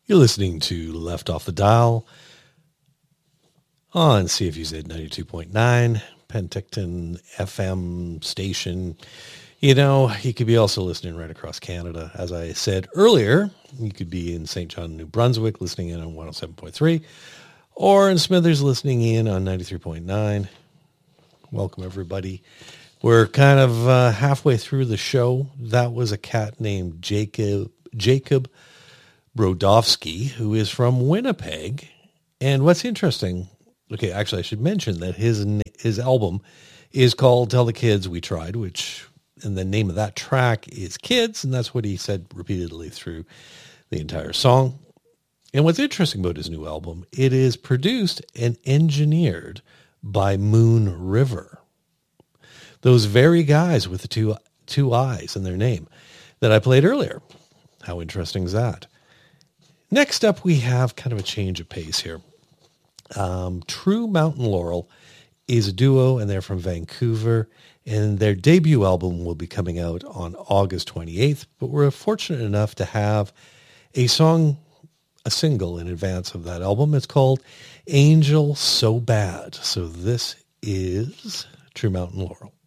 You're listening to Left Off the Dial on CFUZ 92.9, Penticton FM station. You know, you could be also listening right across Canada. As I said earlier, you could be in St. John, New Brunswick, listening in on 107.3, or in Smithers, listening in on 93.9. Welcome, everybody. We're kind of halfway through the show. That was a cat named Jacob Brodowski, who is from Winnipeg. And what's interesting, okay, actually I should mention that his album is called Tell the Kids We Tried, and the name of that track is Kids, and that's what he said repeatedly through the entire song. And what's interesting about his new album, it is produced and engineered by Moon River. Those very guys with the two eyes in their name that I played earlier. How interesting is that? Next up, we have kind of a change of pace here. True Mountain Laurel is a duo, and they're from Vancouver, and their debut album will be coming out on August 28th, but we're fortunate enough to have a single in advance of that album. It's called Angel So Bad. So this is True Mountain Laurel.